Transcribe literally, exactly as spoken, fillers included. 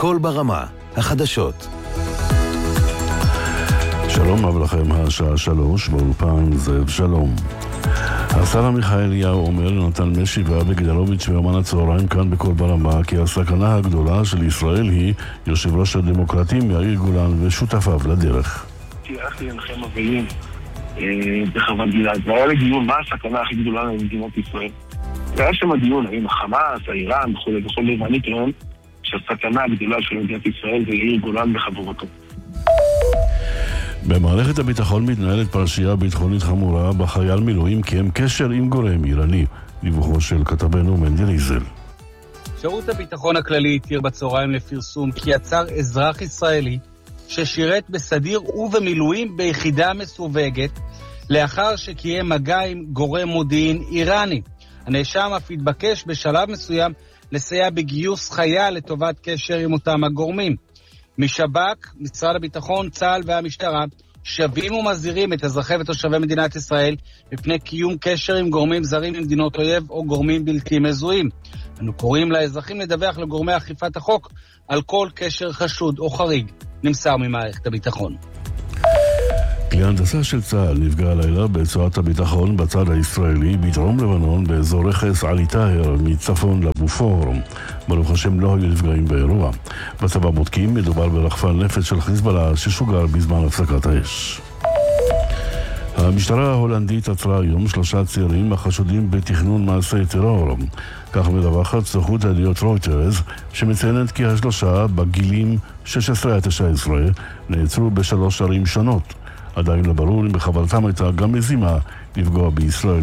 קול ברמה, החדשות. שלום רב לכם, השעה שלוש, באולפן זאב שלום. השר עמיחי אליהו אומר לנתן משי ואבי גדלוביץ' ביומן הצהריים כאן בקול ברמה כי הסכנה הגדולה של ישראל היא יושב ראש הדמוקרטים יאיר גולן ושותפיו לדרך. תיארתי לכם מבלים בחוות גלעד, והיה לדיון מה הסכנה הכי גדולה למדינת ישראל. והיה שם הדיון האם החמאס, האיראן וכו' וכו', ואני טוען שהסכנה הגדולה של מדינת ישראל זה יאיר גולן וחבורתו. במערכת הביטחון מתנהלת פרשייה ביטחונית חמורה בחייל מילואים קיים קשר עם גורם איראני. דיווחו של כתבנו מנדי ריזל. שירות הביטחון הכללי התיר בצהריים לפרסום כי עצר אזרח ישראלי ששירת בסדיר ובמילואים ביחידה מסווגת לאחר שקיים מגע עם גורם מודיעין איראני. הנאשם אף התבקש בשלב מסוים לסייע בגיוס חייל לטובת קשר עם אותם הגורמים. משב"כ, משרד הביטחון, צה"ל והמשטרה שבים ומזהירים את אזרחי ותושבי מדינת ישראל מפני קיום קשר עם גורמים זרים ממדינות אויב או גורמים בלתי מזוהים. אנו קוראים לאזרחים לדווח לגורמי אכיפת החוק על כל קשר חשוד או חריג, נמסר ממערכת הביטחון. כלי הנדסה של צה"ל נפגע הלילה ברצועת הביטחון בצד הישראלי בדרום לבנון באזור רכס עלי טאהר מצפון לבופור. ברוך השם לא היו נפגעים באירוע. בצבא בודקים מדובר ברחפן נפץ של חיזבאללה ששוגר בזמן הפסקת האש. המשטרה ההולנדית עצרה היום שלושה צעירים החשודים בתכנון מעשי טרור. כך מדווחת סוכנות הידיעות רויטרס שמציינת כי השלושה בגילים שש עשרה עד תשע עשרה נעצרו בשלוש ערים שונות. עדיין לא ברור אם בכוונתם הייתה גם מזימה לפגוע בישראל.